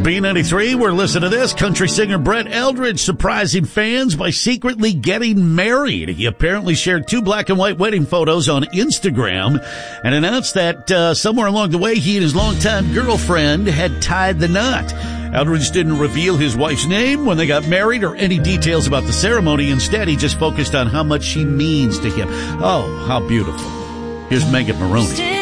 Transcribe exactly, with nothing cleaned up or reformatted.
B ninety-three, we're listening to this. Country singer Brett Eldredge surprising fans by secretly getting married. He apparently shared two black and white wedding photos on Instagram and announced that uh, somewhere along the way he and his longtime girlfriend had tied the knot. Eldredge didn't reveal his wife's name when they got married or any details about the ceremony. Instead, he just focused on how much she means to him. Oh, how beautiful. Here's Megan Maroney.